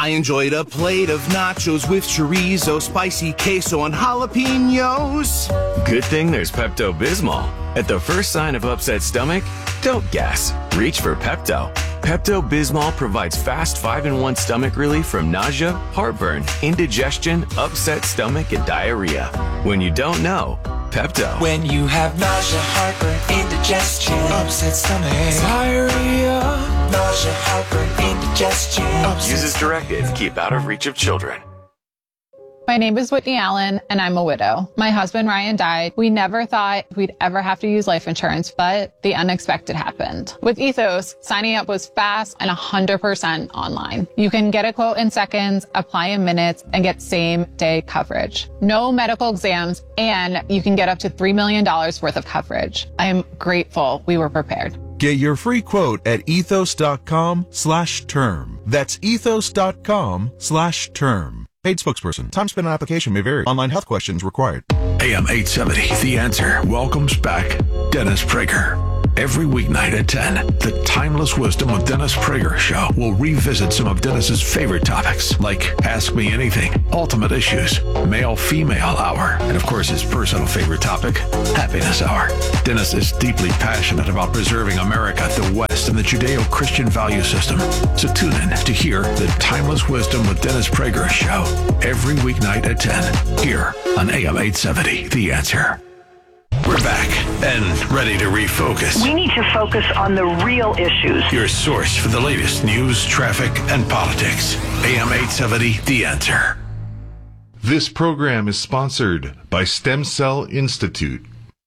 I enjoyed a plate of nachos with chorizo, spicy queso, and jalapenos. Good thing there's Pepto-Bismol. At the first sign of upset stomach, don't guess. Reach for Pepto. Pepto-Bismol provides fast 5-in-1 stomach relief from nausea, heartburn, indigestion, upset stomach, and diarrhea. When you don't know, Pepto. When you have nausea, heartburn, indigestion, upset stomach, diarrhea, nausea, heartburn, indigestion. Use as directed. Keep out of reach of children. My name is Whitney Allen, and I'm a widow. My husband, Ryan, died. We never thought we'd ever have to use life insurance, but the unexpected happened. With Ethos, signing up was fast and 100% online. You can get a quote in seconds, apply in minutes, and get same-day coverage. No medical exams, and you can get up to $3 million worth of coverage. I am grateful we were prepared. Get your free quote at ethos.com/term. That's ethos.com/term. Paid spokesperson. Time spent on application may vary. Online health questions required. AM 870, The Answer, welcomes back Dennis Prager. Every weeknight at 10, the Timeless Wisdom with Dennis Prager show will revisit some of Dennis's favorite topics, like Ask Me Anything, Ultimate Issues, Male-Female Hour, and of course his personal favorite topic, Happiness Hour. Dennis is deeply passionate about preserving America, the West, and the Judeo-Christian value system. So tune in to hear the Timeless Wisdom with Dennis Prager show every weeknight at 10, here on AM 870, The Answer. We're back and ready to refocus. We need to focus on the real issues. Your source for the latest news, traffic, and politics. AM 870, The Answer. This program is sponsored by Stem Cell Institute.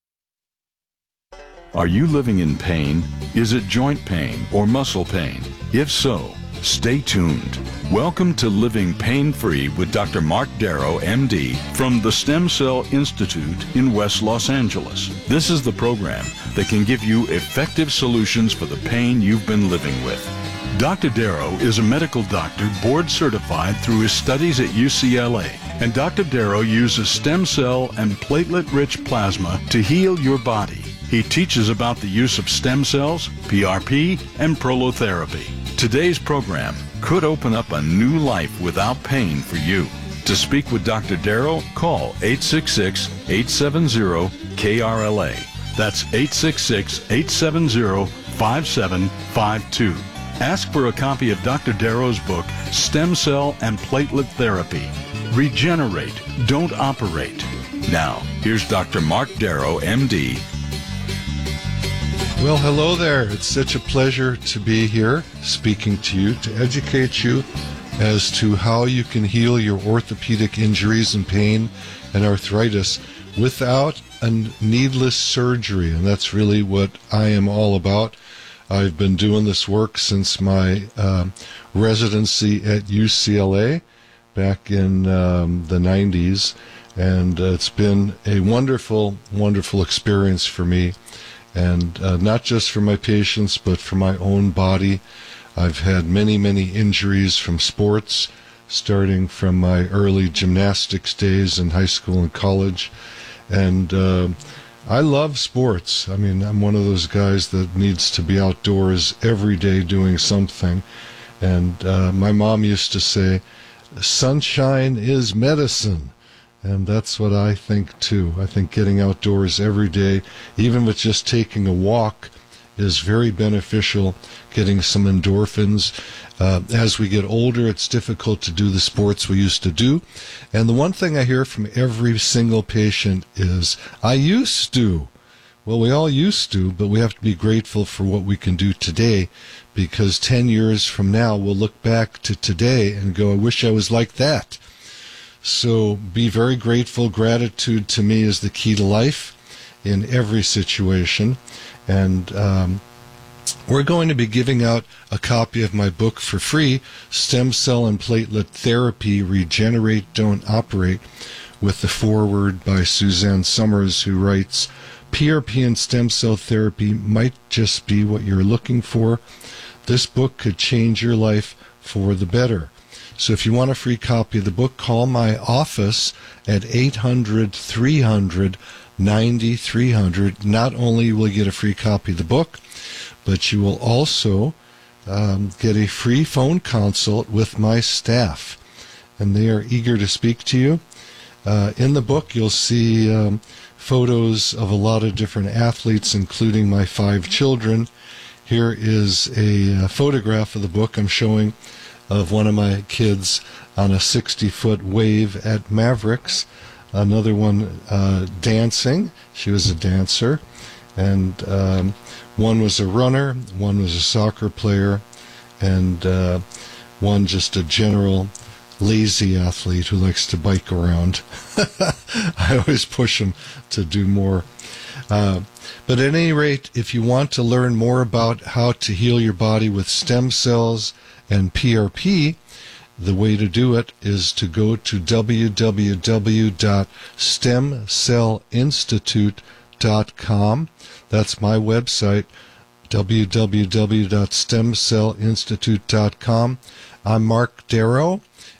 Are you living in pain? Is it joint pain or muscle pain? If so, stay tuned. Welcome to Living Pain-Free with Dr. Mark Darrow, MD, from the Stem Cell Institute in West Los Angeles. This is the program that can give you effective solutions for the pain you've been living with. Dr. Darrow is a medical doctor board certified through his studies at UCLA, and Dr. Darrow uses stem cell and platelet-rich plasma to heal your body. He teaches about the use of stem cells, PRP, and prolotherapy. Today's program could open up a new life without pain for you. To speak with Dr. Darrow, call 866-870-KRLA. That's 866-870-5752. Ask for a copy of Dr. Darrow's book, Stem Cell and Platelet Therapy. Regenerate, don't operate. Now, here's Dr. Mark Darrow, MD. Well, hello there. It's such a pleasure to be here speaking to you, to educate you as to how you can heal your orthopedic injuries and pain and arthritis without a needless surgery. And that's really what I am all about. I've been doing this work since my residency at UCLA back in the 90s. And it's been a wonderful, wonderful experience for me. And not just for my patients, but for my own body. I've had many, many injuries from sports, starting from my early gymnastics days in high school and college. And I love sports. I mean, I'm one of those guys that needs to be outdoors every day doing something. And my mom used to say, sunshine is medicine. And that's what I think, too. I think getting outdoors every day, even with just taking a walk, is very beneficial, getting some endorphins. As we get older, it's difficult to do the sports we used to do. And the one thing I hear from every single patient is, I used to. Well, we all used to, but we have to be grateful for what we can do today, because 10 years from now, we'll look back to today and go, I wish I was like that. So be very grateful. Gratitude to me is the key to life in every situation. And we're going to be giving out a copy of my book for free, Stem Cell and Platelet Therapy, Regenerate, Don't Operate, with the foreword by Suzanne Summers, who writes, PRP and stem cell therapy might just be what you're looking for. This book could change your life for the better. So if you want a free copy of the book, call my office at 800-300-9300. Not only will you get a free copy of the book, but you will also get a free phone consult with my staff, and they are eager to speak to you. In the book, you'll see photos of a lot of different athletes, including my 5 children. Here is a photograph of the book I'm showing of one of my kids on a 60-foot wave at Mavericks. Another one dancing. She was a dancer. And one was a runner, one was a soccer player, and one just a general lazy athlete who likes to bike around. I always push him to do more. But at any rate, if you want to learn more about how to heal your body with stem cells and PRP, the way to do it is to go to www.stemcellinstitute.com. That's my website, www.stemcellinstitute.com. I'm Mark Darrow,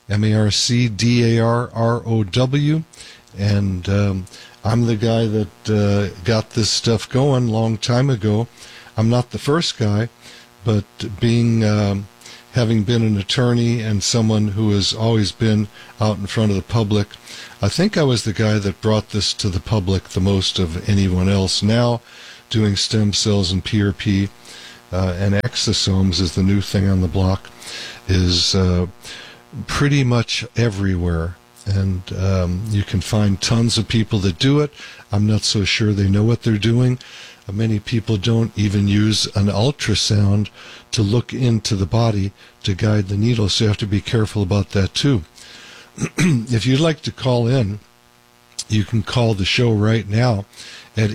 MarcDarrow, and I'm the guy that got this stuff going a long time ago. I'm not the first guy, but having been an attorney and someone who has always been out in front of the public, I think I was the guy that brought this to the public the most of anyone else. Now, doing stem cells and PRP and exosomes is the new thing on the block, is pretty much everywhere. And you can find tons of people that do it. I'm not so sure they know what they're doing. Many people don't even use an ultrasound to look into the body to guide the needle, so you have to be careful about that too. If you'd like to call in, you can call the show right now at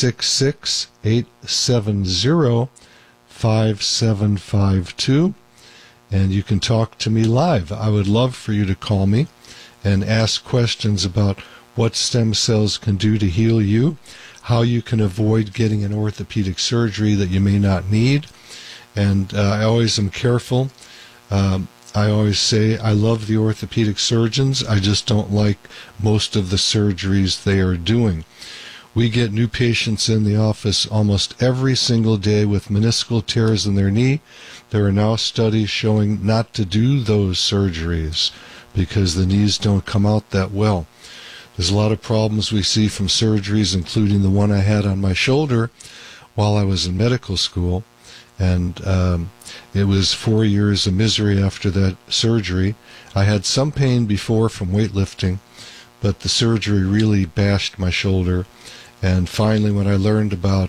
866-870-5752, and you can talk to me live. I would love for you to call me and ask questions about what stem cells can do to heal you, how you can avoid getting an orthopedic surgery that you may not need. And I always am careful. I always say I love the orthopedic surgeons. I just don't like most of the surgeries they are doing. We get new patients in the office almost every single day with meniscal tears in their knee. There are now studies showing not to do those surgeries because the knees don't come out that well. There's a lot of problems we see from surgeries, including the one I had on my shoulder while I was in medical school. And it was 4 years of misery after that surgery. I had some pain before from weightlifting, but the surgery really bashed my shoulder. And finally, when I learned about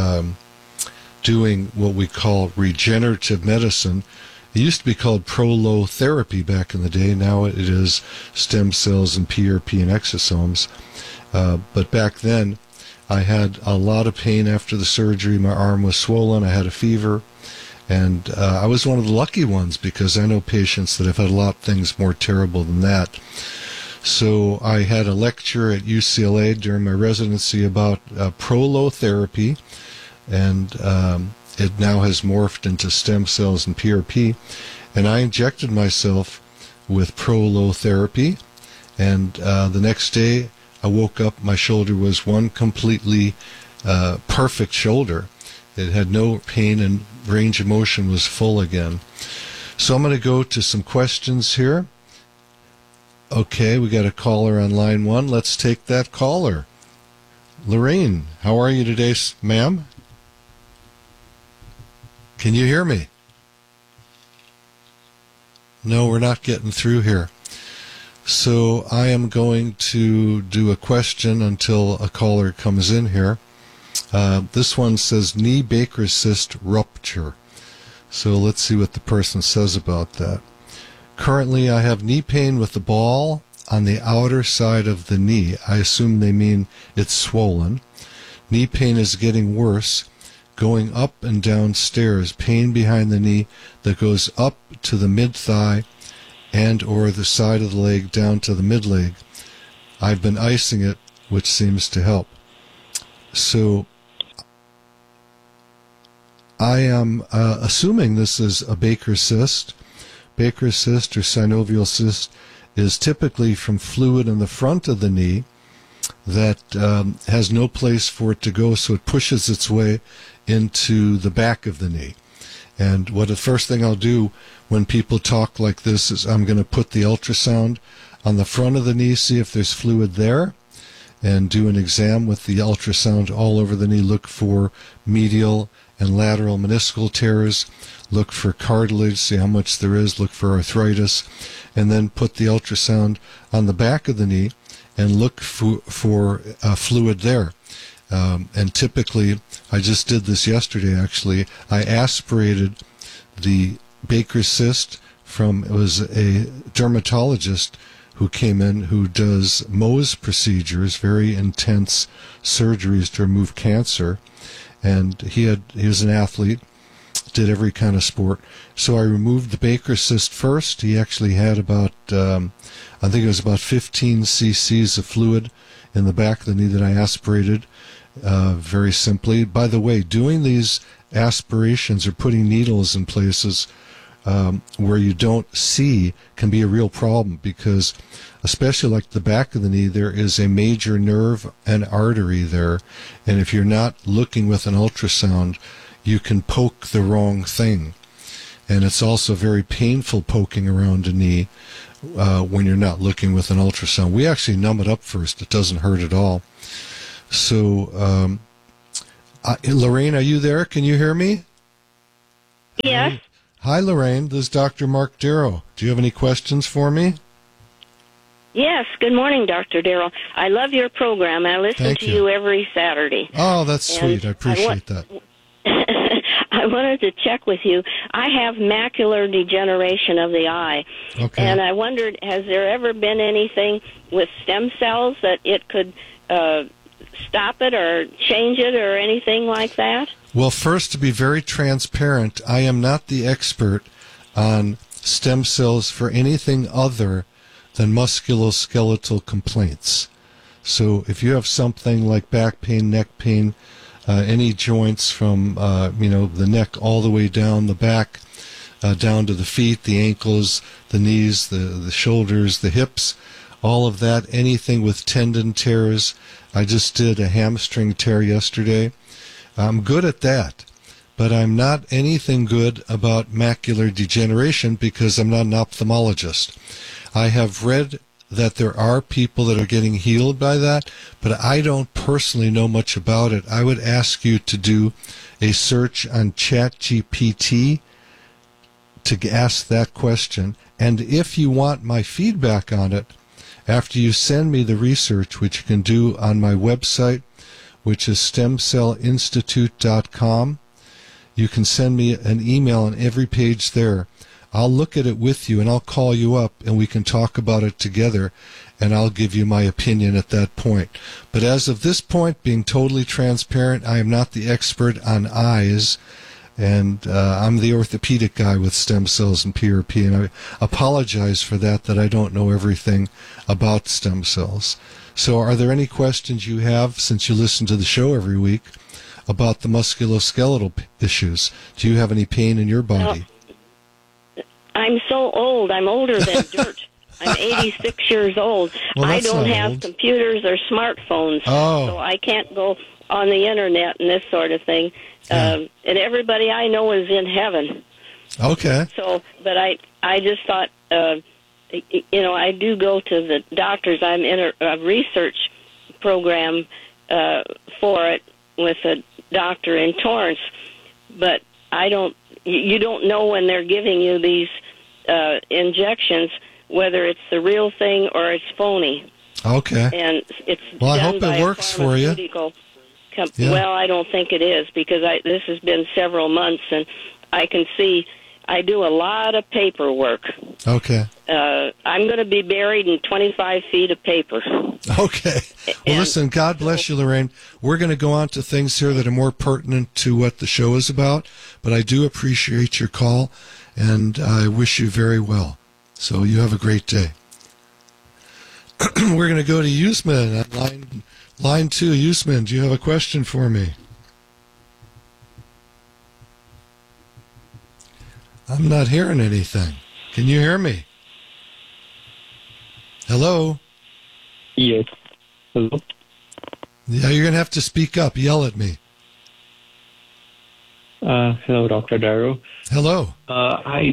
doing what we call regenerative medicine, it used to be called prolotherapy back in the day. Now it is stem cells and PRP and exosomes. But back then, I had a lot of pain after the surgery. My arm was swollen. I had a fever. And I was one of the lucky ones because I know patients that have had a lot of things more terrible than that. So I had a lecture at UCLA during my residency about prolotherapy, and it now has morphed into stem cells and PRP. And I injected myself with prolotherapy, and the next day I woke up, my shoulder was one completely perfect shoulder. It had no pain and range of motion was full again. So I'm going to go to some questions here. Okay, we got a caller on line 1. Let's take that caller. Lorraine, how are you today, ma'am? Can you hear me? No, we're not getting through here. So I am going to do a question until a caller comes in here. This one says knee Baker's cyst rupture. So let's see what the person says about that. Currently, I have knee pain with the ball on the outer side of the knee. I assume they mean it's swollen. Knee pain is getting worse, going up and down stairs. Pain behind the knee that goes up to the mid-thigh and or the side of the leg down to the mid-leg. I've been icing it, which seems to help. So I am assuming this is a Baker's cyst. Baker's cyst or synovial cyst is typically from fluid in the front of the knee that has no place for it to go, so it pushes its way into the back of the knee. And what the first thing I'll do when people talk like this is I'm going to put the ultrasound on the front of the knee, see if there's fluid there, and do an exam with the ultrasound all over the knee. Look for medial and lateral meniscal tears, look for cartilage, see how much there is, look for arthritis, and then put the ultrasound on the back of the knee and look for fluid there. And typically, I just did this yesterday actually, I aspirated the Baker's cyst it was a dermatologist who came in who does Mohs procedures, very intense surgeries to remove cancer. And he was an athlete, did every kind of sport. So I removed the Baker's cyst first. He actually had about, I think it was about 15 cc's of fluid in the back of the knee that I aspirated very simply. By the way, doing these aspirations or putting needles in places where you don't see can be a real problem, because especially like the back of the knee, there is a major nerve and artery there, and if you're not looking with an ultrasound, you can poke the wrong thing. And it's also very painful poking around a knee when you're not looking with an ultrasound. We actually numb it up first. It doesn't hurt at all. So, Lorraine, are you there? Can you hear me? Yes. Hi, Lorraine. This is Dr. Mark Darrow. Do you have any questions for me? Yes. Good morning, Dr. Darrow. I love your program. I listen to you every Saturday. Oh, that's sweet. I appreciate that. I wanted to check with you. I have macular degeneration of the eye. Okay. And I wondered, has there ever been anything with stem cells that it could stop it or change it or anything like that? Well, first, to be very transparent, I am not the expert on stem cells for anything other than musculoskeletal complaints. So if you have something like back pain, neck pain, any joints from the neck all the way down the back, down to the feet, the ankles, the knees, the shoulders, the hips, all of that, anything with tendon tears. I just did a hamstring tear yesterday. I'm good at that, but I'm not anything good about macular degeneration because I'm not an ophthalmologist. I have read that there are people that are getting healed by that, but I don't personally know much about it. I would ask you to do a search on ChatGPT to ask that question. And if you want my feedback on it, after you send me the research, which you can do on my website, which is stemcellinstitute.com, you can send me an email on every page there. I'll look at it with you, and I'll call you up, and we can talk about it together, and I'll give you my opinion at that point. But as of this point, being totally transparent, I am not the expert on eyes, and I'm the orthopedic guy with stem cells and PRP, and I apologize for that I don't know everything about stem cells. So are there any questions you have, since you listen to the show every week, about the musculoskeletal issues? Do you have any pain in your body? I'm so old. I'm older than dirt. I'm 86 years old. Well, I don't have old. computers or smartphones, so I can't go on the internet and this sort of thing. Yeah. And everybody I know is in heaven. Okay. So, but I just thought, I do go to the doctors. I'm in a research program for it with a doctor in Torrance, but you don't know when they're giving you these injections whether it's the real thing or it's phony. Okay. And it's well, I done hope by it works for you. Yeah. Well, I don't think it is, because this has been several months, and I can see I do a lot of paperwork. Okay. I'm going to be buried in 25 feet of paper. Okay. Well, listen, God bless you, Lorraine. We're going to go on to things here that are more pertinent to what the show is about, but I do appreciate your call, and I wish you very well. So you have a great day. We're going to go to Usman on line 2. Usman, do you have a question for me? I'm not hearing anything. Can you hear me? Hello? Yes. Hello? Yeah, you're going to have to speak up. Yell at me. Hello, Dr. Darrow. Hello. Hi.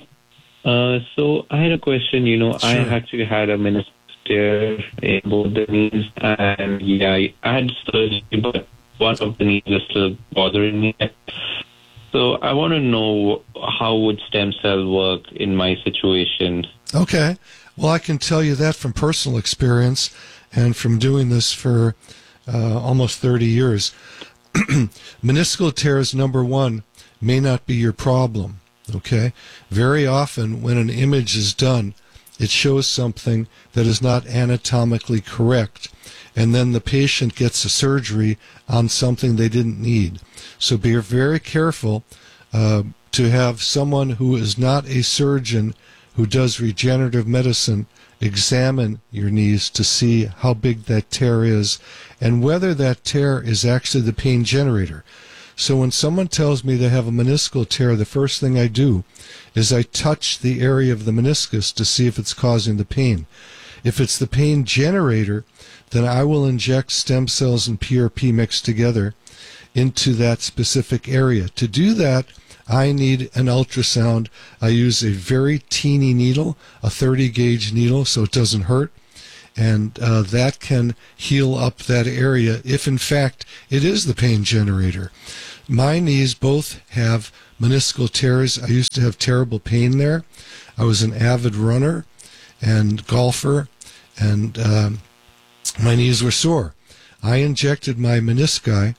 So I had a question. I actually had a meniscus tear in both the knees, and I had surgery, but one of the knees is still bothering me. So I want to know, how would stem cell work in my situation? Okay. Well, I can tell you that from personal experience and from doing this for almost 30 years. Meniscal tears, number one, may not be your problem. Okay? Very often when an image is done, it shows something that is not anatomically correct, and then the patient gets a surgery on something they didn't need. So be very careful to have someone who is not a surgeon who does regenerative medicine examine your knees to see how big that tear is and whether that tear is actually the pain generator. So when someone tells me they have a meniscal tear, the first thing I do is I touch the area of the meniscus to see if it's causing the pain. If it's the pain generator, then I will inject stem cells and PRP mixed together into that specific area. To do that, I need an ultrasound. I use a very teeny needle, a 30 gauge needle, so it doesn't hurt. And that can heal up that area if, in fact, it is the pain generator. My knees both have meniscal tears. I used to have terrible pain there. I was an avid runner and golfer, and my knees were sore. I injected my menisci,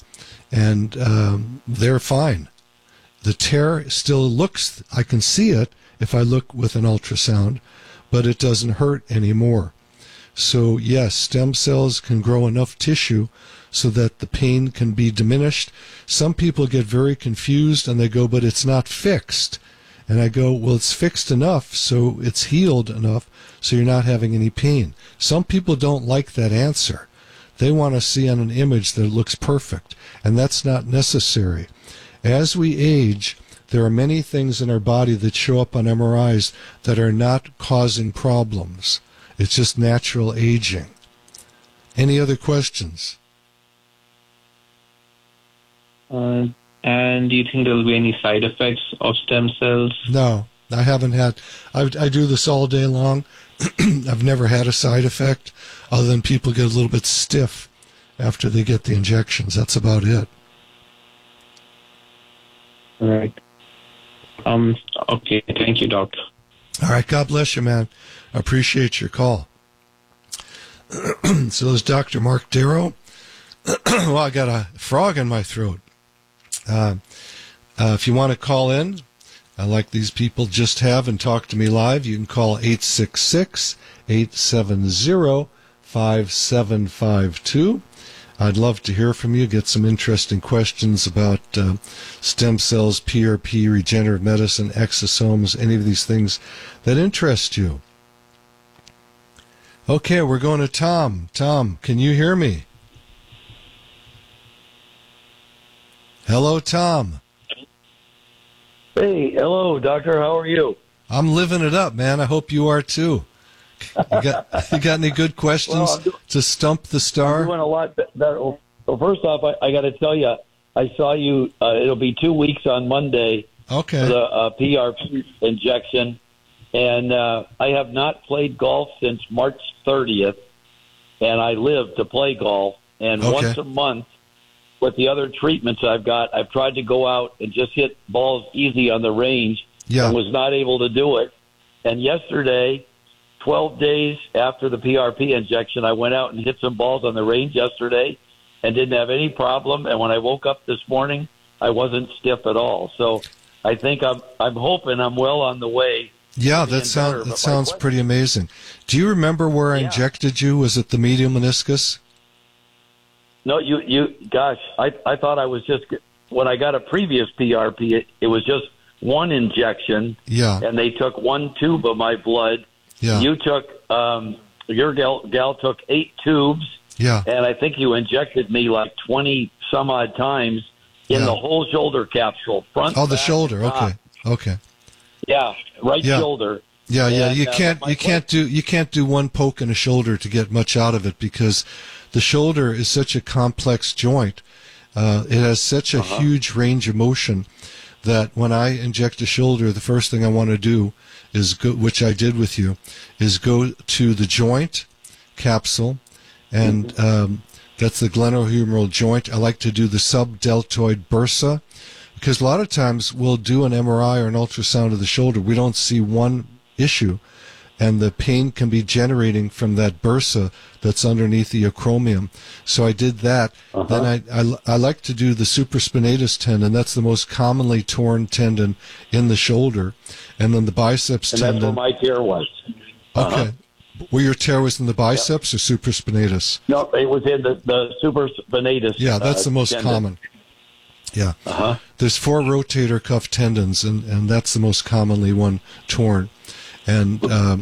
and they're fine. The tear still looks, I can see it if I look with an ultrasound, but it doesn't hurt anymore. So yes, stem cells can grow enough tissue so that the pain can be diminished. Some people get very confused and they go, but it's not fixed. And I go, well, it's fixed enough, so it's healed enough, so you're not having any pain. Some people don't like that answer. They want to see on an image that it looks perfect, and that's not necessary. As we age, there are many things in our body that show up on MRIs that are not causing problems. It's just natural aging. Any other questions? And do you think there will be any side effects of stem cells? No, I haven't had. I do this all day long. I've never had a side effect other than people get a little bit stiff after they get the injections. That's about it. All right. Okay. Thank you, doctor. All right. God bless you, man. I appreciate your call. So there's Dr. Mark Darrow. Well, I got a frog in my throat. If you want to call in, like these people just have, and talk to me live, you can call 866-870-5752. I'd love to hear from you, get some interesting questions about stem cells, PRP, regenerative medicine, exosomes, any of these things that interest you. Okay, we're going to Tom. Tom, can you hear me? Hello, Tom. Hey, hello, doctor. How are you? I'm living it up, man. I hope you are too. You got any good questions to stump the star? I'm doing a lot better. Well, first off, I got to tell you, I saw you. It'll be 2 weeks on Monday. Okay. For the PRP injection, and I have not played golf since March 30th, and I live to play golf. And once a month, with the other treatments I've got, I've tried to go out and just hit balls easy on the range, and was not able to do it. And yesterday, 12 days after the PRP injection, I went out and hit some balls on the range yesterday and didn't have any problem. And when I woke up this morning, I wasn't stiff at all. So I think I'm hoping I'm well on the way. Yeah, that sounds pretty amazing. Do you remember where I injected you? Was it the medial meniscus? No, gosh, I thought I was just, when I got a previous PRP, it was just one injection. Yeah. And they took one tube of my blood. Yeah. You took, your gal took 8 tubes. Yeah. And I think you injected me like 20 some odd times in the whole shoulder capsule. Front. Oh, the shoulder. Top. Okay. Yeah. Right shoulder. Yeah. And, you can't do one poke in a shoulder to get much out of it, because the shoulder is such a complex joint. It has such a huge range of motion that when I inject a shoulder, the first thing I want to do is go, which I did with you, is go to the joint capsule, and that's the glenohumeral joint. I like to do the subdeltoid bursa, because a lot of times we'll do an MRI or an ultrasound of the shoulder. We don't see one issue, and the pain can be generating from that bursa that's underneath the acromion. So I did that. Then I like to do the supraspinatus tendon. That's the most commonly torn tendon in the shoulder. And then the biceps tendon. And that's where my tear was. Okay. Where your tear was in the biceps or supraspinatus? No, it was in the supraspinatus. Yeah, that's the most tendon. common. Yeah. There's 4 rotator cuff tendons, and that's the most commonly one torn. And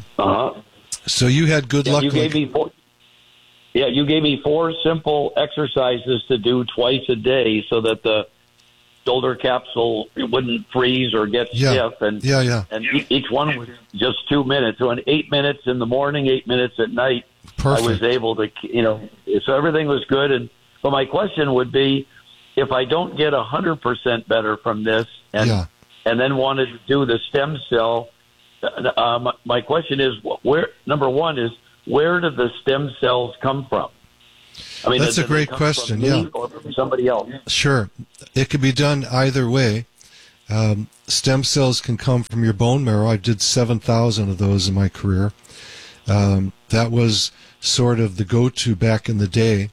so you had good luck. You gave me 4. Yeah, you gave me 4 simple exercises to do twice a day, so that the shoulder capsule wouldn't freeze or get stiff. And and each one was just 2 minutes. So in 8 minutes in the morning, 8 minutes at night, Perfect. I was able to, so everything was good. But my question would be, if I don't get 100% better from this, and then wanted to do the stem cell. My question is, number one is, where do the stem cells come from? I mean, that's a great question. Yeah, or from somebody else. Sure, it could be done either way. Stem cells can come from your bone marrow. I did 7,000 of those in my career. That was sort of the go-to back in the day.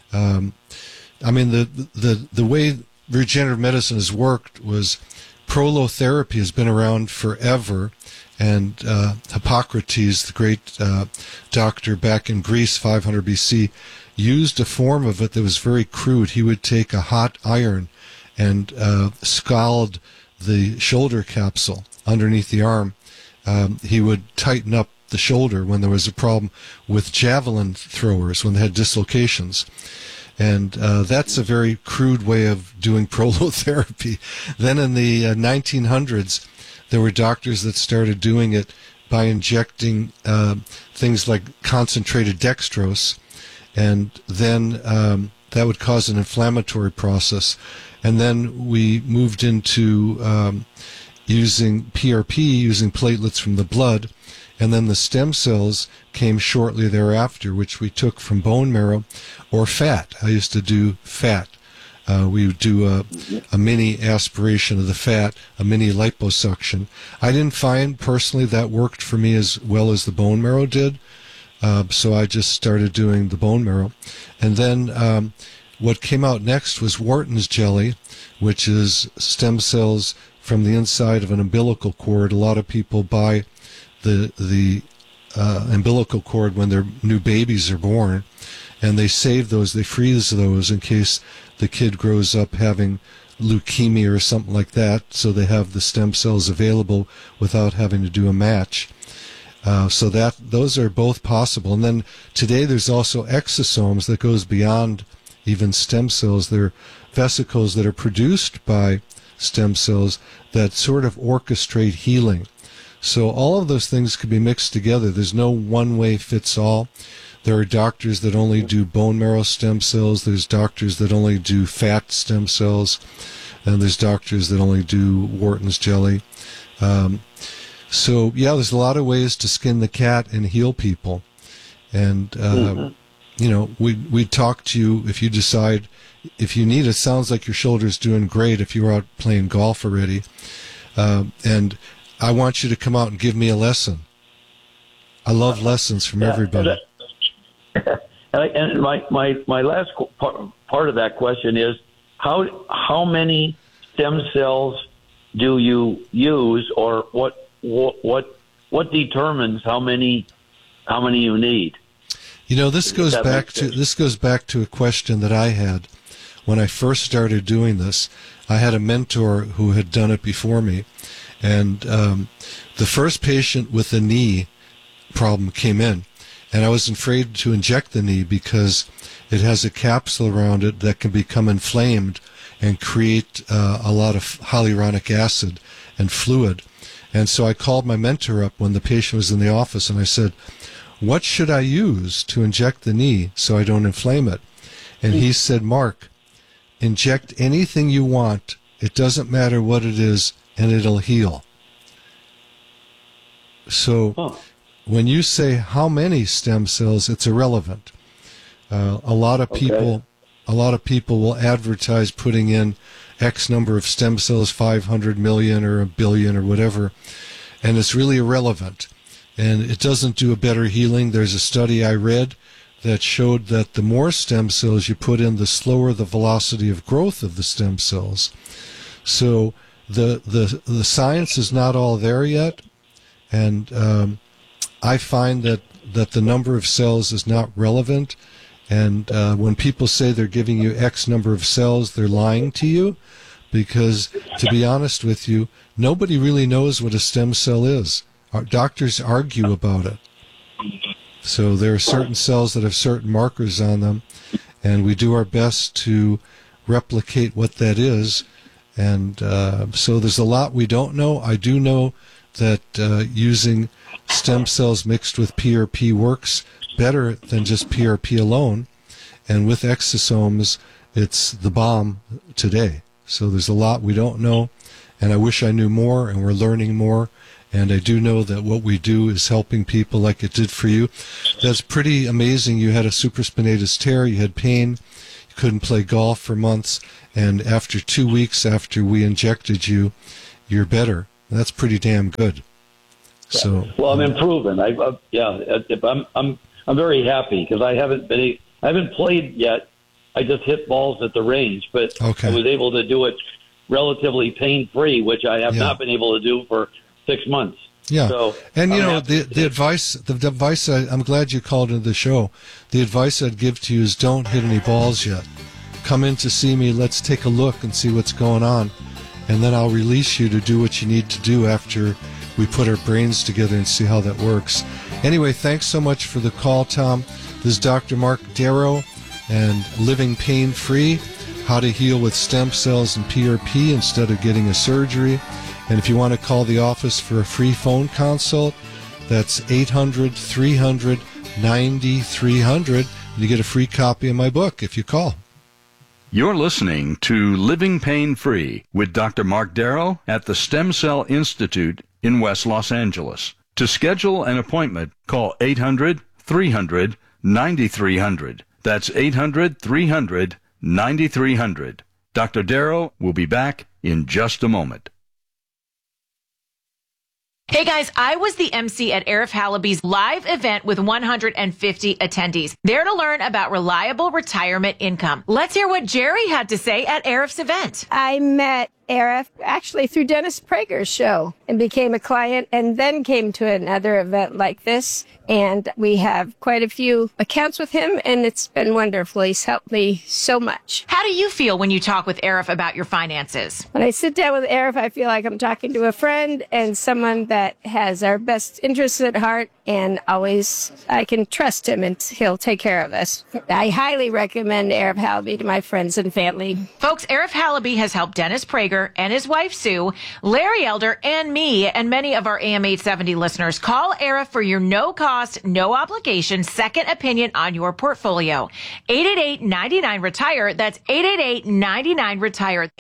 I mean, the way regenerative medicine has worked was prolotherapy has been around forever. And Hippocrates, the great doctor back in Greece, 500 BC, used a form of it that was very crude. He would take a hot iron and scald the shoulder capsule underneath the arm. He would tighten up the shoulder when there was a problem with javelin throwers, when they had dislocations. And that's a very crude way of doing prolotherapy. Then in the 1900s, there were doctors that started doing it by injecting things like concentrated dextrose, and then that would cause an inflammatory process. And then we moved into using PRP, using platelets from the blood, and then the stem cells came shortly thereafter, which we took from bone marrow or fat. I used to do fat. We would do a mini aspiration of the fat, a mini liposuction. I didn't find personally that worked for me as well as the bone marrow did, so I just started doing the bone marrow. And then what came out next was Wharton's jelly, which is stem cells from the inside of an umbilical cord. A lot of people buy the umbilical cord when their new babies are born, and they save those, they freeze those in case the kid grows up having leukemia or something like that, so they have the stem cells available without having to do a match. So that those are both possible. And then today there's also exosomes that goes beyond even stem cells. They're vesicles that are produced by stem cells that sort of orchestrate healing. So all of those things could be mixed together. There's no one way fits all. There are doctors that only do bone marrow stem cells. There's doctors that only do fat stem cells. And there's doctors that only do Wharton's jelly. So, yeah, there's a lot of ways to skin the cat and heal people. And, you know, we'd talk to you if you decide, if you need it. Sounds like your shoulder's doing great if you're out playing golf already. And I want you to come out and give me a lesson. I love lessons from everybody. And my last part of that question is, how many stem cells do you use, or what determines how many you need? You know, this goes back to a question that I had when I first started doing this. I had a mentor who had done it before me, and the first patient with a knee problem came in, and I was afraid to inject the knee because it has a capsule around it that can become inflamed and create a lot of hyaluronic acid and fluid. And so I called my mentor up when the patient was in the office, and I said, what should I use to inject the knee so I don't inflame it? And he said, Mark, inject anything you want It doesn't matter what it is, and it'll heal. So when you say how many stem cells, it's irrelevant. A lot of people will advertise putting in X number of stem cells, 500 million or a billion or whatever, and it's really irrelevant. And it doesn't do a better healing. There's a study I read that showed that the more stem cells you put in, the slower the velocity of growth of the stem cells. So the science is not all there yet, and I find that the number of cells is not relevant. And when people say they're giving you X number of cells, they're lying to you, because, to be honest with you, nobody really knows what a stem cell is. Our doctors argue about it. So there are certain cells that have certain markers on them, and we do our best to replicate what that is. And so there's a lot we don't know. I do know that using stem cells mixed with PRP works better than just PRP alone. And with exosomes, it's the bomb today. So there's a lot we don't know, and I wish I knew more, and we're learning more. And I do know that what we do is helping people like it did for you. That's pretty amazing. You had a supraspinatus tear, you had pain, you couldn't play golf for months, and after 2 weeks after we injected you, you're better. That's pretty damn good. So well, I'm improving. I'm very happy because I haven't played yet. I just hit balls at the range, but I was able to do it relatively pain-free, which I have not been able to do for 6 months. Yeah, so and you know the advice. I'm glad you called into the show. The advice I'd give to you is don't hit any balls yet. Come in to see me. Let's take a look and see what's going on, and then I'll release you to do what you need to do after we put our brains together and see how that works. Anyway, thanks so much for the call, Tom. This is Dr. Mark Darrow and Living Pain-Free, How to Heal with Stem Cells and PRP Instead of Getting a Surgery. And if you want to call the office for a free phone consult, that's 800-300-9300. And you get a free copy of my book if you call. You're listening to Living Pain-Free with Dr. Mark Darrow at the Stem Cell Institute in West Los Angeles. To schedule an appointment, call 800-300-9300. That's 800-300-9300. Dr. Darrow will be back in just a moment. Hey guys, I was the MC at Arif Halaby's live event with 150 attendees. There to learn about reliable retirement income. Let's hear what Jerry had to say at Arif's event. I met Arif actually through Dennis Prager's show and became a client, and then came to another event like this. And we have quite a few accounts with him, and it's been wonderful. He's helped me so much. How do you feel when you talk with Arif about your finances? When I sit down with Arif, I feel like I'm talking to a friend and someone that has our best interests at heart, and always I can trust him and he'll take care of us. I highly recommend Arif Halaby to my friends and family. Folks, Arif Halaby has helped Dennis Prager and his wife Sue, Larry Elder, and me, and many of our AM 870 listeners. Call Arif for your no-cost, no obligation second opinion on your portfolio. 888-99-RETIRE. That's 888-99-RETIRE.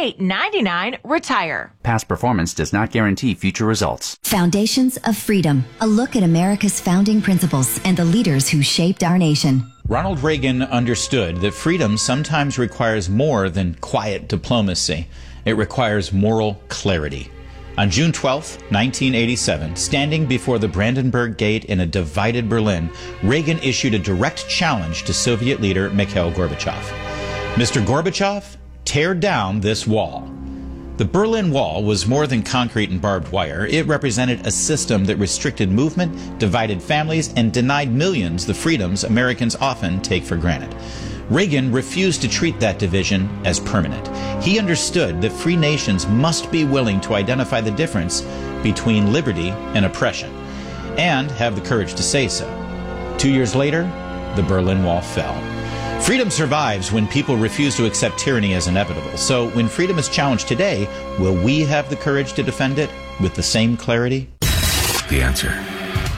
888-99-RETIRE. Past performance does not guarantee future results. Foundations of Freedom. A look at America's founding principles and the leaders who shaped our nation. Ronald Reagan understood that freedom sometimes requires more than quiet diplomacy. It requires moral clarity. On June 12, 1987, standing before the Brandenburg Gate in a divided Berlin, Reagan issued a direct challenge to Soviet leader Mikhail Gorbachev. Mr. Gorbachev, tear down this wall. The Berlin Wall was more than concrete and barbed wire. It represented a system that restricted movement, divided families, and denied millions the freedoms Americans often take for granted. Reagan refused to treat that division as permanent. He understood that free nations must be willing to identify the difference between liberty and oppression, and have the courage to say so. 2 years later, the Berlin Wall fell. Freedom survives when people refuse to accept tyranny as inevitable. So when freedom is challenged today, will we have the courage to defend it with the same clarity? The answer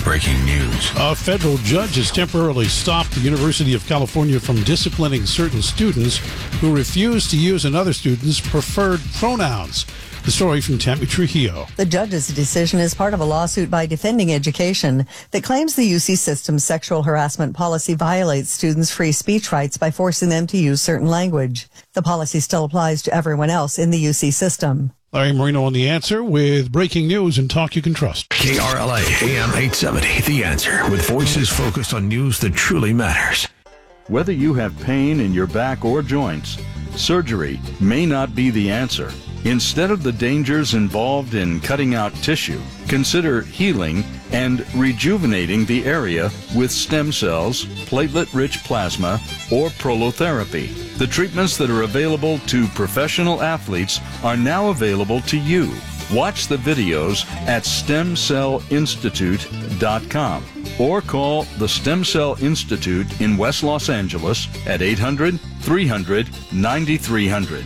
breaking news. A federal judge has temporarily stopped the University of California from disciplining certain students who refuse to use another student's preferred pronouns. The story from Tammy Trujillo. The judge's decision is part of a lawsuit by Defending Education that claims the UC system's sexual harassment policy violates students' free speech rights by forcing them to use certain language. The policy still applies to everyone else in the UC system. Larry Marino on The Answer with breaking news and talk you can trust. KRLA AM 870, The Answer, with voices focused on news that truly matters. Whether you have pain in your back or joints, surgery may not be the answer. Instead of the dangers involved in cutting out tissue, consider healing and rejuvenating the area with stem cells, platelet-rich plasma, or prolotherapy. The treatments that are available to professional athletes are now available to you. Watch the videos at StemCellInstitute.com or call the Stem Cell Institute in West Los Angeles at 800-300-9300.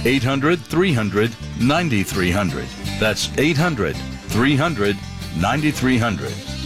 800-300-9300. That's 800-300-9300.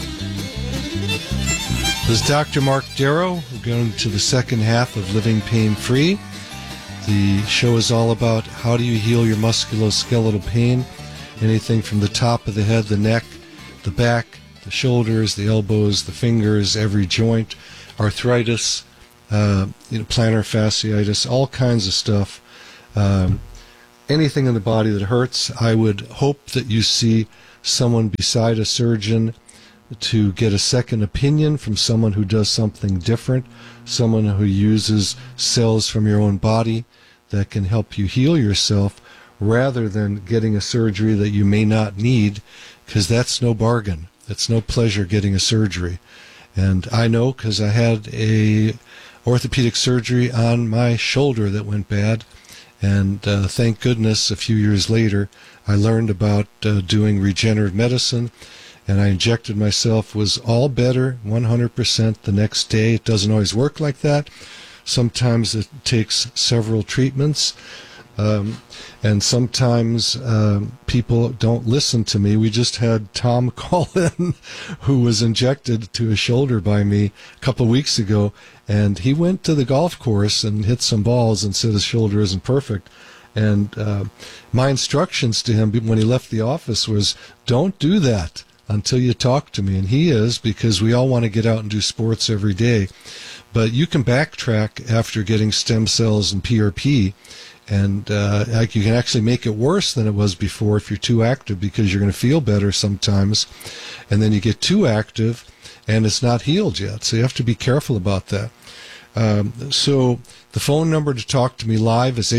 This is Dr. Mark Darrow. We're going to the second half of Living Pain Free. The show is all about how do you heal your musculoskeletal pain, anything from the top of the head, the neck, the back, the shoulders, the elbows, the fingers, every joint, arthritis, plantar fasciitis, all kinds of stuff. Anything in the body that hurts. I would hope that you see someone beside a surgeon to get a second opinion from someone who does something different, someone who uses cells from your own body that can help you heal yourself, rather than getting a surgery that you may not need, because that's no bargain. It's no pleasure getting a surgery. And I know because I had a orthopedic surgery on my shoulder that went bad, and thank goodness a few years later I learned about doing regenerative medicine, and I injected myself, was all better 100% the next day. It doesn't always work like that. Sometimes it takes several treatments. And sometimes people don't listen to me. We just had Tom call in, who was injected to his shoulder by me a couple of weeks ago, and he went to the golf course and hit some balls and said his shoulder isn't perfect. And my instructions to him when he left the office was, don't do that until you talk to me. And he is, because we all want to get out and do sports every day. But you can backtrack after getting stem cells and PRP, and you can actually make it worse than it was before if you're too active, because you're going to feel better sometimes, and then you get too active and it's not healed yet. So you have to be careful about that. So the phone number to talk to me live is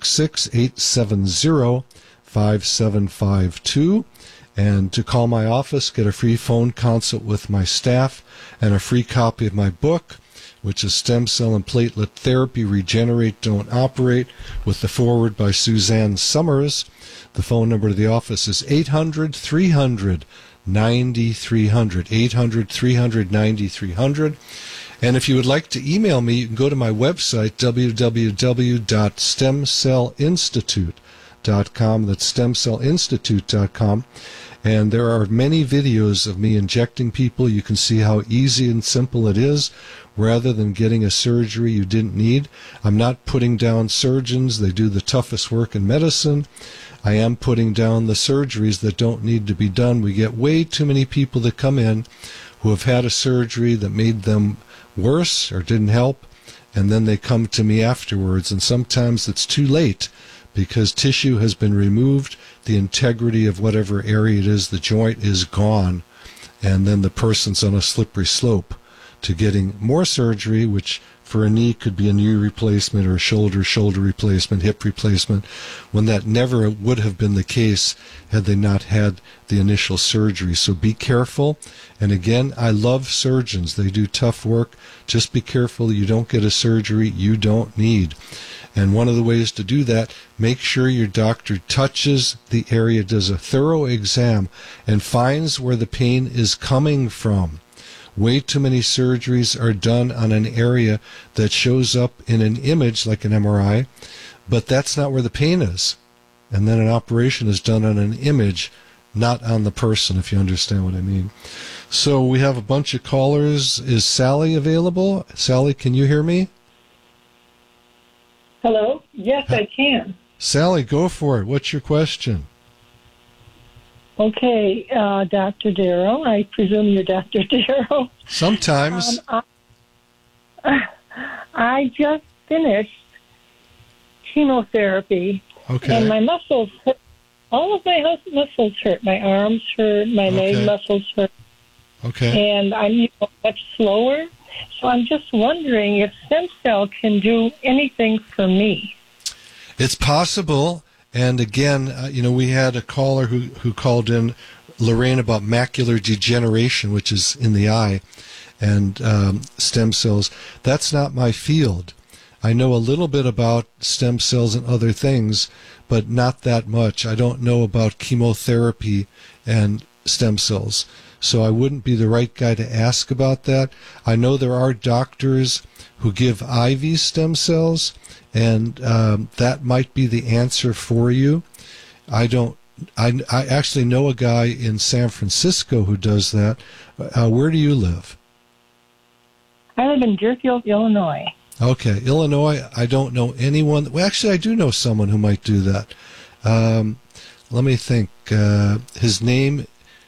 866-870-5752. And to call my office, get a free phone consult with my staff and a free copy of my book, which is Stem Cell and Platelet Therapy, Regenerate, Don't Operate, with the foreword by Suzanne Summers. The phone number to the office is 800-300-9300, 800-300-9300. And if you would like to email me, you can go to my website, www.stemcellinstitute.com. That's stemcellinstitute.com. And there are many videos of me injecting people. You can see how easy and simple it is, rather than getting a surgery you didn't need. I'm not putting down surgeons. They do the toughest work in medicine. I am putting down the surgeries that don't need to be done. We get way too many people that come in who have had a surgery that made them worse or didn't help, and then they come to me afterwards, and sometimes it's too late because tissue has been removed, the integrity of whatever area it is, the joint is gone, and then the person's on a slippery slope to getting more surgery, which for a knee could be a knee replacement, or a shoulder replacement, hip replacement, when that never would have been the case had they not had the initial surgery. So be careful. And again, I love surgeons. They do tough work. Just be careful you don't get a surgery you don't need. And one of the ways to do that, make sure your doctor touches the area, does a thorough exam, and finds where the pain is coming from. Way too many surgeries are done on an area that shows up in an image like an MRI, but that's not where the pain is. And then an operation is done on an image, not on the person, if you understand what I mean. So we have a bunch of callers. Is Sally available? Sally, can you hear me? Hello? Yes, I can. Sally, go for it. What's your question? Okay, Dr. Darrow. I presume you're Dr. Darrow. Sometimes. I just finished chemotherapy, okay. And my muscles hurt. All of my muscles hurt. My arms hurt. My leg muscles hurt. Okay. And I'm much slower. So I'm just wondering if stem cell can do anything for me. It's possible. And again, we had a caller who called in, Lorraine, about macular degeneration, which is in the eye, and stem cells. That's not my field. I know a little bit about stem cells and other things, but not that much. I don't know about chemotherapy and stem cells. So I wouldn't be the right guy to ask about that. I know there are doctors who give IV stem cells, and that might be the answer for you. I actually know a guy in San Francisco who does that. Where do you live? I live in Deerfield, Illinois. Okay, Illinois, I don't know anyone. Well, actually, I do know someone who might do that. Let me think. His name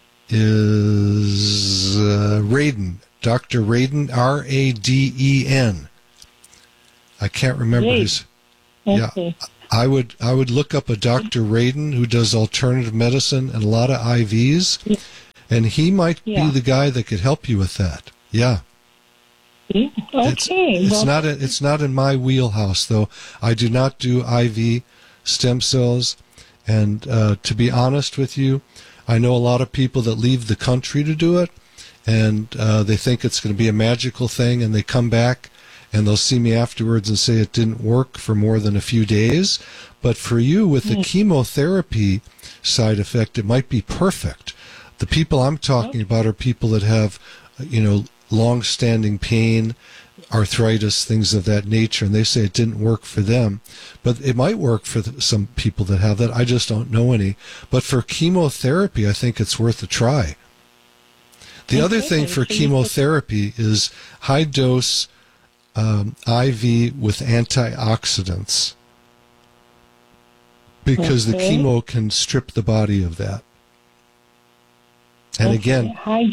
is Radin, Dr. Radin, R-A-D-E-N. I can't remember his. Okay. Yeah, I would look up a Dr. Radin who does alternative medicine and a lot of IVs, and he might be the guy that could help you with that. Yeah. Okay. It's not in my wheelhouse, though. I do not do IV stem cells, and to be honest with you, I know a lot of people that leave the country to do it, and they think it's going to be a magical thing, and they come back and they'll see me afterwards and say it didn't work for more than a few days. But for you, with the chemotherapy side effect, it might be perfect. The people I'm talking about are people that have, long-standing pain, arthritis, things of that nature, and they say it didn't work for them. But it might work for some people that have that. I just don't know any. But for chemotherapy, I think it's worth a try. The other thing for chemotherapy is high-dose IV with antioxidants, because the chemo can strip the body of that. And again,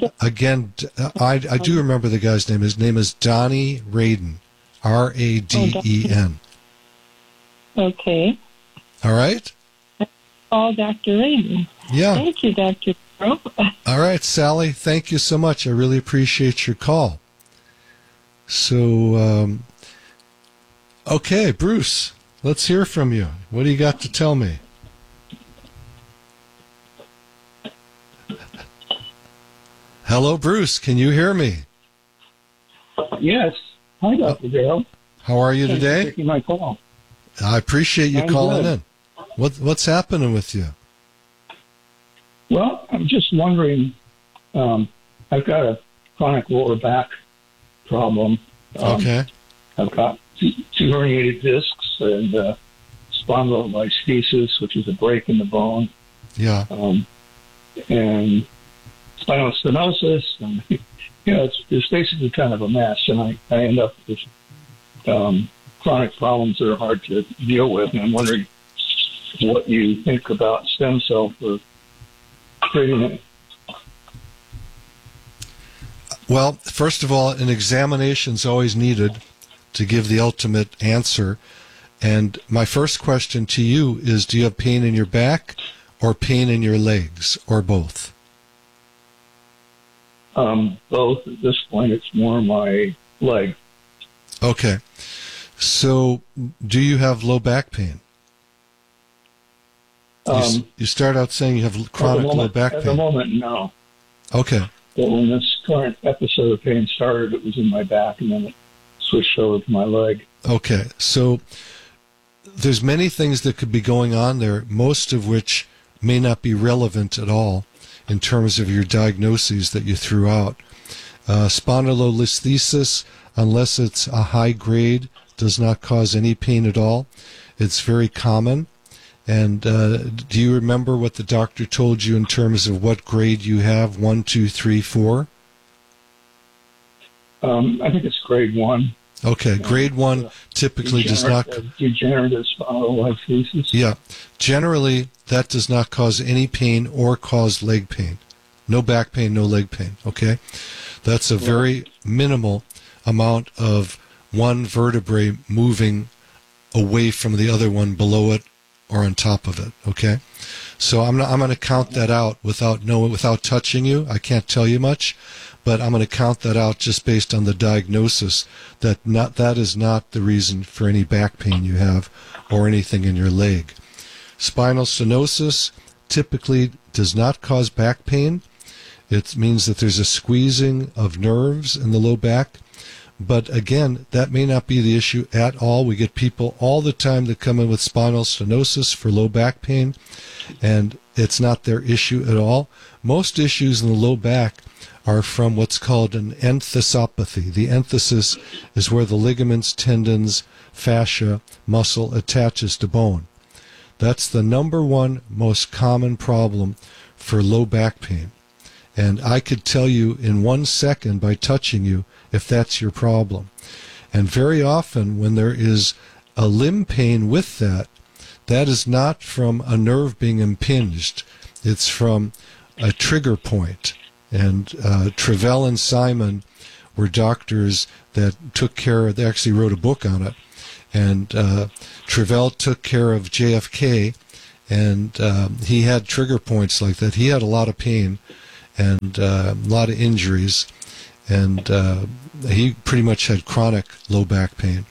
I do remember the guy's name. His name is Donnie Radin, R-A-D-E-N. Okay. All right? Dr. Radin. Yeah. Thank you, Dr. Darrow. All right, Sally, thank you so much. I really appreciate your call. So, okay, Bruce, let's hear from you. What do you got to tell me? Hello, Bruce. Can you hear me? Yes. Hi, Dr. Darrow. How are you today? Thanks for taking my call. I appreciate you calling good. in. What's happening with you? Well, I'm just wondering. I've got a chronic lower back problem. Okay. I've got two herniated discs and spondylolisthesis, which is a break in the bone. Yeah. And spinal stenosis, and it's basically kind of a mess, and I end up with chronic problems that are hard to deal with, and I'm wondering what you think about stem cell for treating it. Well, first of all, an examination is always needed to give the ultimate answer. And my first question to you is, do you have pain in your back or pain in your legs, or both? Both. At this point, it's more my leg. Okay. So, do you have low back pain? You start out saying you have chronic low back pain. At the moment, no. Okay. But when this current episode of pain started, it was in my back, and then it switched over to my leg. Okay. So, there's many things that could be going on there, most of which may not be relevant at all in terms of your diagnoses that you threw out. Spondylolisthesis, unless it's a high grade, does not cause any pain at all. It's very common. And do you remember what the doctor told you in terms of what grade you have, 1, 2, 3, 4? I think it's grade 1. Okay, grade 1 typically does not... Degenerative spondylolisthesis. Yeah, generally that does not cause any pain or cause leg pain. No back pain, no leg pain, okay? That's a very minimal amount of one vertebrae moving away from the other one below it or on top of it, okay? So I'm going to count that out without touching you. I can't tell you much, but I'm going to count that out just based on the diagnosis that is not the reason for any back pain you have or anything in your leg. Spinal stenosis typically does not cause back pain. It means that there's a squeezing of nerves in the low back. But again, that may not be the issue at all. We get people all the time that come in with spinal stenosis for low back pain, and it's not their issue at all. Most issues in the low back are from what's called an enthesopathy. The enthesis is where the ligaments, tendons, fascia, muscle attaches to bone. That's the number one most common problem for low back pain. And I could tell you in 1 second by touching you if that's your problem. And very often when there is a limb pain with that, that is not from a nerve being impinged. It's from a trigger point. And Travell and Simon were doctors that took care of, they actually wrote a book on it. And Travell took care of JFK, and he had trigger points like that. He had a lot of pain and a lot of injuries, and he pretty much had chronic low back pain.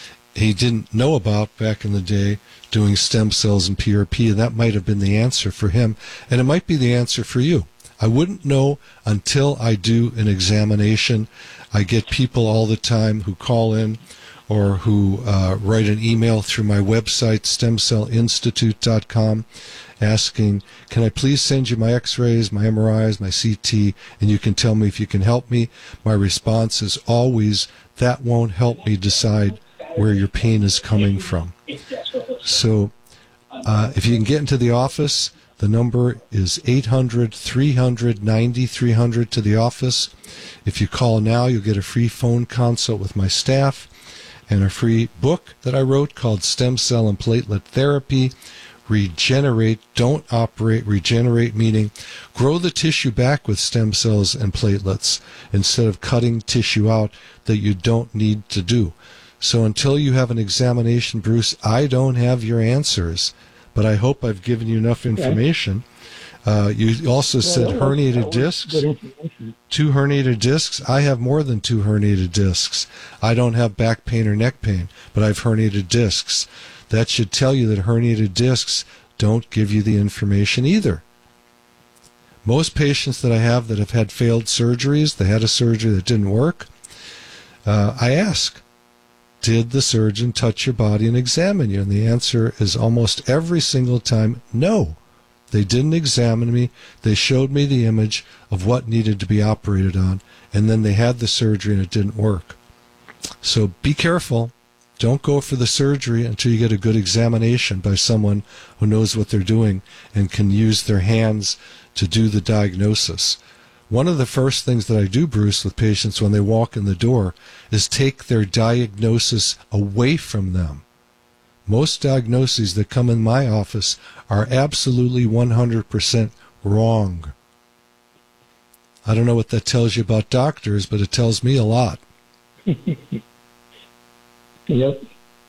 He didn't know about, back in the day, doing stem cells and PRP, and that might have been the answer for him, and it might be the answer for you. I wouldn't know until I do an examination. I get people all the time who call in or who write an email through my website, stemcellinstitute.com, asking, can I please send you my x-rays, my MRIs, my CT, and you can tell me if you can help me. My response is always, that won't help me decide where your pain is coming from. So if you can get into the office, the number is 800-300-9300 to the office. If you call now, you'll get a free phone consult with my staff and a free book that I wrote called Stem Cell and Platelet Therapy. Regenerate, don't operate. Regenerate meaning grow the tissue back with stem cells and platelets instead of cutting tissue out that you don't need to do. So until you have an examination, Bruce, I don't have your answers, but I hope I've given you enough information. You also said herniated discs. 2 herniated discs. I have more than 2 herniated discs. I don't have back pain or neck pain, but I have herniated discs. That should tell you that herniated discs don't give you the information either. Most patients that I have that have had failed surgeries, they had a surgery that didn't work, I ask, did the surgeon touch your body and examine you? And the answer is almost every single time, no. They didn't examine me. They showed me the image of what needed to be operated on, and then they had the surgery and it didn't work. So be careful. Don't go for the surgery until you get a good examination by someone who knows what they're doing and can use their hands to do the diagnosis. One of the first things that I do, Bruce, with patients when they walk in the door is take their diagnosis away from them. Most diagnoses that come in my office are absolutely 100% wrong. I don't know what that tells you about doctors, but it tells me a lot. Yep.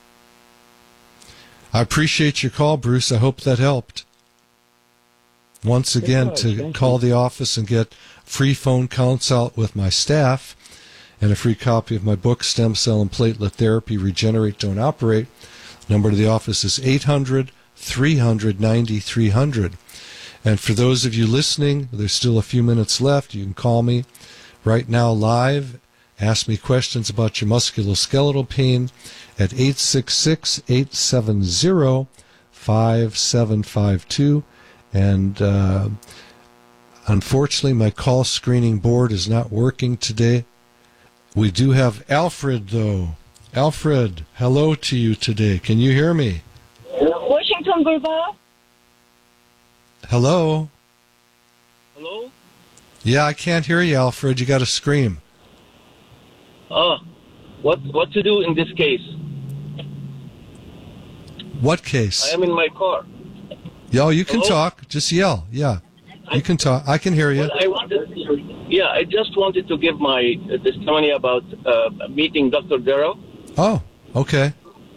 I appreciate your call, Bruce. I hope that helped. Once again, to call the office and get free phone consult with my staff and a free copy of my book, Stem Cell and Platelet Therapy, Regenerate, Don't Operate. Number to the office is 800-300-9300. And for those of you listening, there's still a few minutes left. You can call me right now live. Ask me questions about your musculoskeletal pain at 866-870-5752. And unfortunately, my call screening board is not working today. We do have Alfred, though. Alfred, hello to you today. Can you hear me? Washington Boulevard. Hello? Hello? Yeah, I can't hear you, Alfred. You got to scream. What to do in this case? What case? I am in my car. Yo, you can Hello? talk. Just yell. Yeah, you can talk. I can hear you. Well, I just wanted to give my testimony about meeting Dr. Darrow. Oh, okay.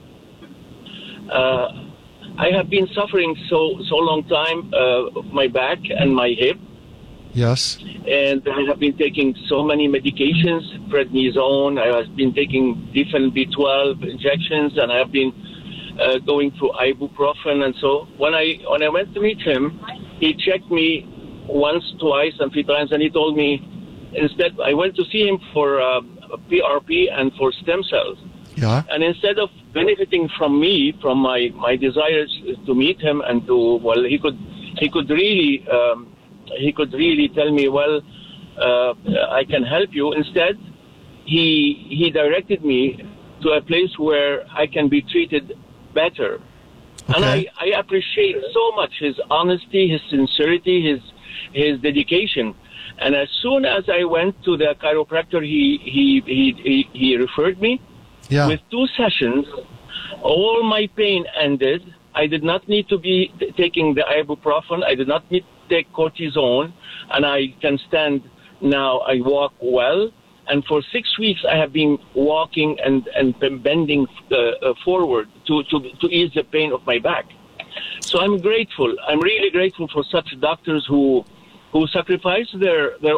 I have been suffering so long time of my back and my hip. Yes. And I have been taking so many medications, prednisone. I have been taking different B12 injections, and I have been going through ibuprofen. And so when I went to meet him, he checked me once, twice, and 3 times, and he told me instead I went to see him for PRP and for stem cells. Yeah. And instead of benefiting from me, from my desires to meet him and to, well, he could really tell me, well, I can help you. Instead, he directed me to a place where I can be treated better. Okay. And I appreciate so much his honesty, his sincerity, his dedication. And as soon as I went to the chiropractor, he referred me. Yeah. With 2 sessions, all my pain ended. I did not need to be taking the ibuprofen. I did not need to take cortisone, and I can stand now. I walk well, and for 6 weeks I have been walking and bending forward to ease the pain of my back. So I'm grateful. I'm really grateful for such doctors who sacrifice their